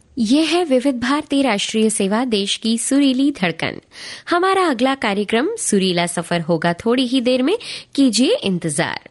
यह है विविध भारती राष्ट्रीय सेवा, देश की सुरीली धड़कन। हमारा अगला कार्यक्रम सुरीला सफर होगा थोड़ी ही देर में, कीजिए इंतजार।